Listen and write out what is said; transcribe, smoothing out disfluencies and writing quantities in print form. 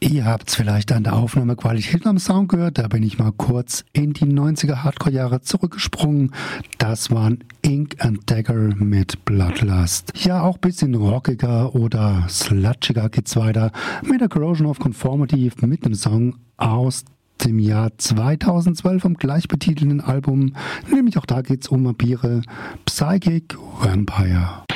Ihr habt's vielleicht an der Aufnahmequalität am Sound gehört, da bin ich mal kurz in die 90er Hardcore-Jahre zurückgesprungen. Das waren Ink and Dagger mit Bloodlust. Ja, auch bisschen rockiger oder sludgiger geht's weiter mit der Corrosion of Conformity mit einem Song aus dem Jahr 2012 vom gleichbetitelten Album. Nämlich auch da geht's um Vampire, Psychic Vampire.